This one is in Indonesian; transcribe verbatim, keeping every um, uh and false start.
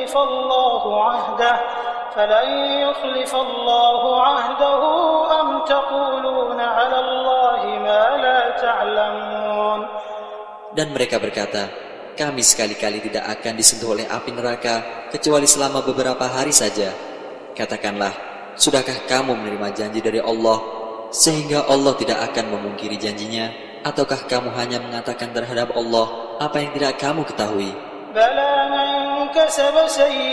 يخلف الله عهده فلن يخلف الله عهده أم تقولون على الله ما لا تعلمون. Dan mereka berkata, kami sekali-kali tidak akan disentuh oleh api neraka kecuali selama beberapa hari saja. Katakanlah, sudahkah kamu menerima janji dari Allah sehingga Allah tidak akan memungkiri janjinya, ataukah kamu hanya mengatakan terhadap Allah apa yang tidak kamu ketahui? Bala man kasaba